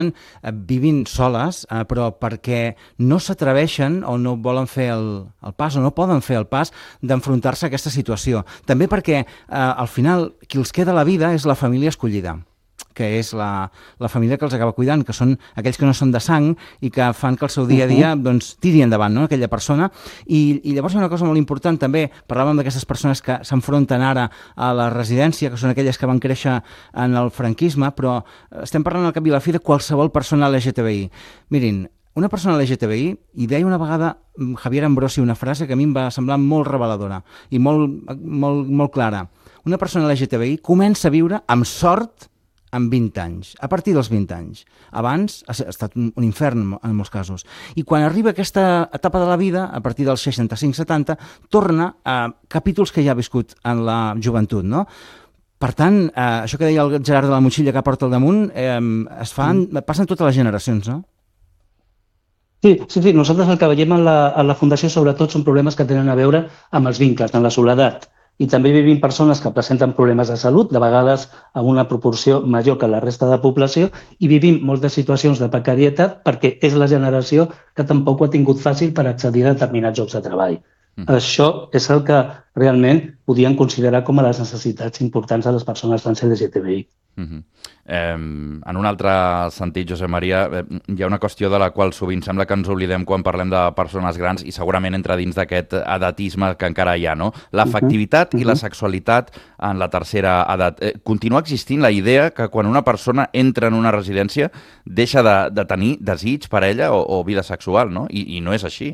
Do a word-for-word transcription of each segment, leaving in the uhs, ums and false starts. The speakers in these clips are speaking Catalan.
vivint soles, eh, però perquè no s'atreveixen o no volen fer el, el pas o no poden fer el pas d'enfrontar-se a aquesta situació. També perquè eh, al final qui els queda a la vida és la família escollida, que és la, la família que els acaba cuidant, que són aquells que no són de sang i que fan que el seu dia a dia doncs, tiri endavant, no?, aquella persona. I, I llavors hi ha una cosa molt important també, parlàvem d'aquestes persones que s'enfronten ara a la residència, que són aquelles que van créixer en el franquisme, però estem parlant al cap i a la fi de qualsevol persona L G T B I. Mirin, una persona L G T B I, i deia una vegada Javier Ambrosi una frase que a mi em va semblar molt reveladora i molt, molt, molt clara. Una persona L G T B I comença a viure amb sort amb vint anys, a partir dels vint anys. Abans ha estat un infern en molts casos. I quan arriba aquesta etapa de la vida, a partir dels seixanta-cinc setanta, torna a capítols que ja ha viscut en la joventut, no? Per tant, eh, això que deia el Gerard de la motxilla que porta al damunt, eh, es fan, passen totes les generacions, no? Sí, sí, sí. Nosaltres el que veiem a la, a la Fundació sobretot són problemes que tenen a veure amb els vincles, amb la soledat. I també vivim persones que presenten problemes de salut, de vegades amb una proporció major que la resta de població, i vivim moltes situacions de precarietat perquè és la generació que tampoc ho ha tingut fàcil per accedir a determinats llocs de treball. Mm. Això és el que realment podien considerar com a les necessitats importants de les persones trans L G T B I. Uh-huh. eh, en un altre sentit, Josep Maria, eh, hi ha una qüestió de la qual sovint sembla que ens oblidem quan parlem de persones grans i segurament entra dins d'aquest edatisme que encara hi ha, no? L'afectivitat uh-huh. uh-huh. i la sexualitat en la tercera edat. Eh, continua existint la idea que quan una persona entra en una residència deixa de, de tenir desig per ella o, o vida sexual, no? I, i no és així.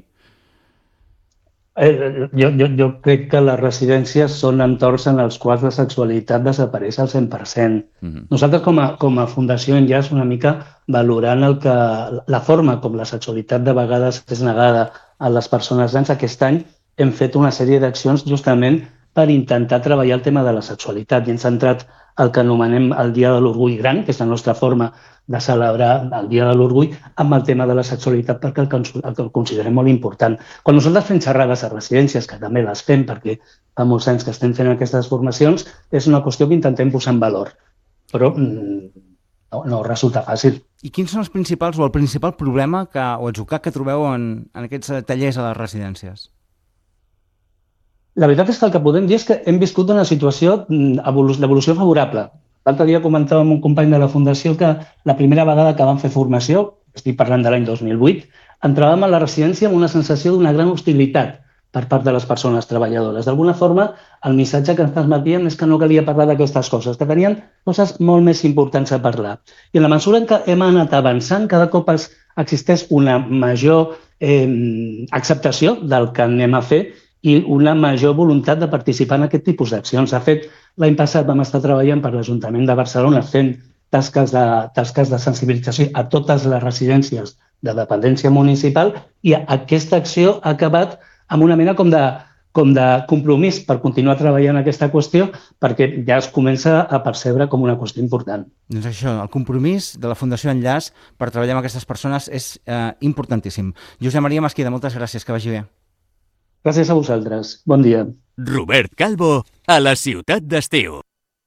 Eh, jo, jo, jo crec que les residències són entorns en els quals la sexualitat desapareix al cent per cent. Uh-huh. Nosaltres com a, com a Fundació Enllaç una mica valorant el que, la forma com la sexualitat de vegades és negada a les persones grans, aquest any hem fet una sèrie d'accions justament per intentar treballar el tema de la sexualitat i hem centrat el que anomenem el Dia de l'Orgull Gran, que és la nostra forma de celebrar el Dia de l'Orgull, amb el tema de la sexualitat perquè el, el que el considerem molt important. Quan nosaltres fem xerrades a residències, que també les fem perquè fa molts anys que estem fent aquestes formacions, és una qüestió que intentem posar en valor, però no, no resulta fàcil. I quins són els principals o el principal problema que, o atzucac que trobeu en, en aquests tallers a les residències? La veritat és que el que podem dir és que hem viscut una situació d'evolució favorable. L'altre dia comentava amb un company de la Fundació que la primera vegada que vam fer formació, estic parlant de l'any dos mil vuit, entràvem a la residència amb una sensació d'una gran hostilitat per part de les persones treballadores. D'alguna forma, el missatge que ens transmetíem és que no calia parlar d'aquestes coses, que tenien coses molt més importants a parlar. I en la mesura en què hem anat avançant, cada cop existeix una major eh, acceptació del que anem a fer i una major voluntat de participar en aquest tipus d'accions. De fet, l'any passat vam estar treballant per l'Ajuntament de Barcelona fent tasques de, tasques de sensibilització a totes les residències de dependència municipal i aquesta acció ha acabat amb una mena com de, com de compromís per continuar treballant aquesta qüestió perquè ja es comença a percebre com una qüestió important. Doncs això, el compromís de la Fundació Enllaç per treballar amb aquestes persones és eh, importantíssim. Josep Maria Mesquida, moltes gràcies, que vagi bé. Gràcies a vosaltres. Bon dia. Robert Calvo, a la ciutat d'estiu.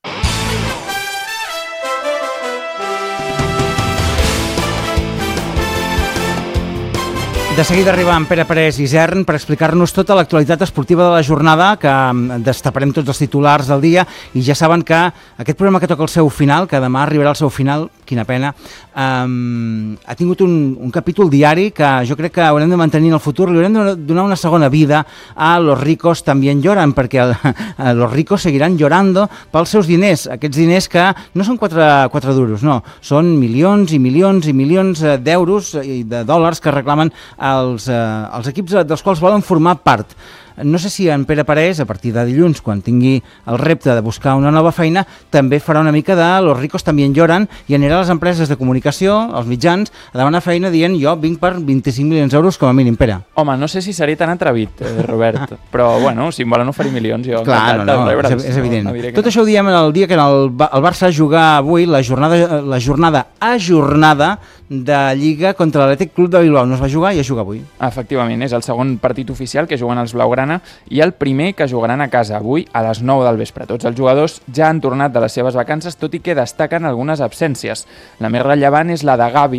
De seguida arriba en Pere Parés Isern per explicar-nos tota l'actualitat esportiva de la jornada, que destaparem tots els titulars del dia, i ja saben que aquest programa que toca el seu final, que demà arribarà al seu final, quina pena, um, ha tingut un, un capítol diari que jo crec que haurem de mantenir en el futur, li haurem de donar una segona vida a Los ricos también lloran, perquè el, los ricos seguiran llorando pels seus diners, aquests diners que no són quatre, quatre duros, no, són milions i milions i milions d'euros i de dòlars que reclamen Els, eh, els equips dels quals volen formar part. No sé si en Pere Parés, a partir de dilluns, quan tingui el repte de buscar una nova feina, també farà una mica de Los ricos también lloran i anirà a les empreses de comunicació, als mitjans, a demanar feina dient jo vinc per vint-i-cinc milions d'euros com a mínim, Pere. Home, no sé si seré tan atrevit, eh, Robert, però bueno, si em volen oferir milions, jo Clar, no, no, és, és evident. No, Tot no. Això ho diem el dia que el, el Barça juga avui la jornada, la jornada ajornada de Lliga contra l'Atlètic Club de Bilbao. No es va jugar i es juga avui. Efectivament, és el segon partit oficial que juguen els blaugrana setmana, i el primer que jugaran a casa avui a les nou del vespre. Tots els jugadors ja han tornat de les seves vacances, tot i que destaquen algunes absències. La més rellevant és la de Gavi,